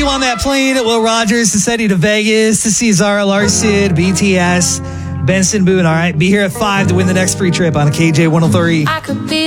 on that plane. Will Rogers is heading to Vegas to see Zara Larsson, BTS, Benson Boone. All right, be here at 5 to win the next free trip on KJ 103. I could be